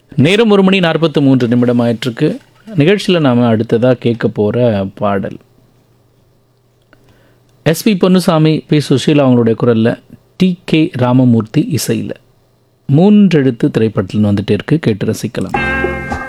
நேரம் 1:43 ஆயிட்டிருக்கு. நிகழ்ச்சியில் நாம் அடுத்ததாக கேட்க போகிற பாடல் எஸ்பி பொன்னுசாமி, பி சுஷீலா அவங்களுடைய குரலில், டி.கே. ராமமூர்த்தி இசையில் 3 எழுத்து திரைப்படத்தில் வந்துட்டே இருக்கு. கேட்டு ரசிக்கலாம்.